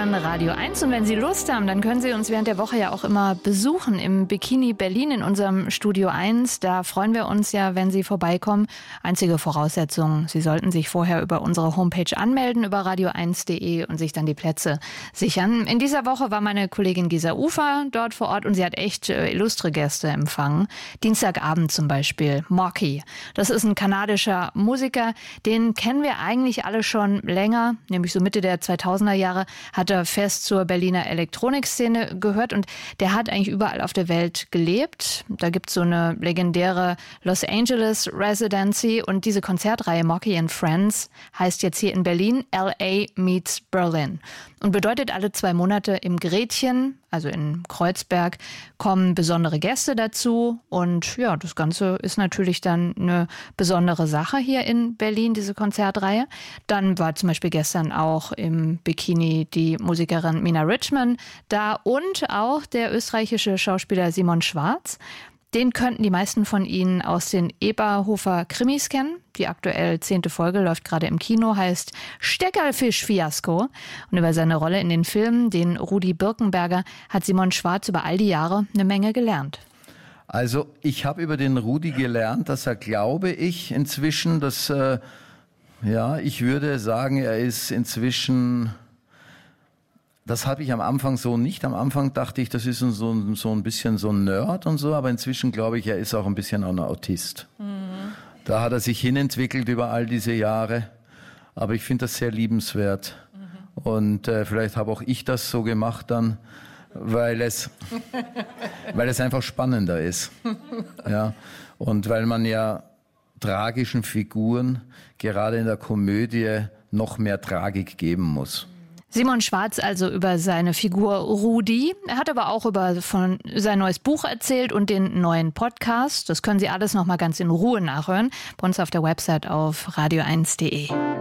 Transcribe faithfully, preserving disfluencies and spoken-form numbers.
hören Radio eins und wenn Sie Lust haben, dann können Sie uns während der Woche ja auch immer besuchen im Bikini Berlin in unserem Studio eins. Da freuen wir uns ja, wenn Sie vorbeikommen. Einzige Voraussetzung, Sie sollten sich vorher über unsere Homepage anmelden, über radio eins punkt de und sich dann die Plätze sichern. In dieser Woche war meine Kollegin Gesa Ufer dort vor Ort und sie hat echt äh, illustre Gäste empfangen. Dienstagabend zum Beispiel Mocky. Das ist ein kanadischer Musiker, den kennen wir eigentlich alle schon länger, nämlich so Mitte der zweitausender Jahre hat er fest zur Berliner Elektronikszene gehört und der hat eigentlich überall auf der Welt gelebt. Da gibt es so eine legendäre Los Angeles Residency und diese Konzertreihe Mocky and Friends heißt jetzt hier in Berlin L A meets Berlin und bedeutet alle zwei Monate im Gretchen, also in Kreuzberg, kommen besondere Gäste dazu und ja, das Ganze ist natürlich dann eine besondere Sache hier in Berlin, diese Konzertreihe. Dann war zum Beispiel gestern auch im Bikini die Musikerin Mina Richman da und auch der österreichische Schauspieler Simon Schwarz. Den könnten die meisten von Ihnen aus den Eberhofer-Krimis kennen. Die aktuell zehnte Folge läuft gerade im Kino, heißt Steckerlfisch-Fiasko. Und über seine Rolle in den Filmen, den Rudi Birkenberger, hat Simon Schwarz über all die Jahre eine Menge gelernt. Also ich habe über den Rudi gelernt, dass er, glaube ich, inzwischen, dass, äh, ja, ich würde sagen, er ist inzwischen... Das habe ich am Anfang so nicht. Am Anfang dachte ich, das ist so ein, so ein bisschen so ein Nerd und so, aber inzwischen glaube ich, er ist auch ein bisschen ein Autist. Mhm. Da hat er sich hinentwickelt über all diese Jahre, aber ich finde das sehr liebenswert. Mhm. Und äh, vielleicht habe auch ich das so gemacht dann, weil es, weil es einfach spannender ist. Ja. Und weil man ja tragischen Figuren gerade in der Komödie noch mehr Tragik geben muss. Simon Schwarz also über seine Figur Rudi. Er hat aber auch über von sein neues Buch erzählt und den neuen Podcast. Das können Sie alles noch mal ganz in Ruhe nachhören bei uns auf der Website auf radio eins punkt de.